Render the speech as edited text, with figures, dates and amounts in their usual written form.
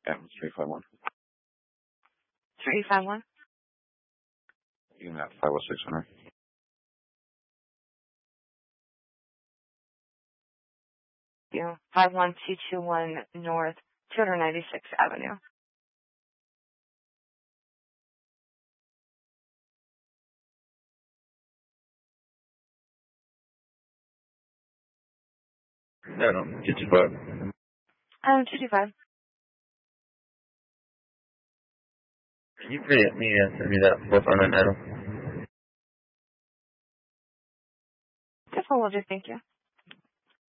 Yeah, 351. 351? You can have 50600. You 51221 North 296th Avenue. No, 225. 225. Can you send me that 459 item? Just hold it, thank you.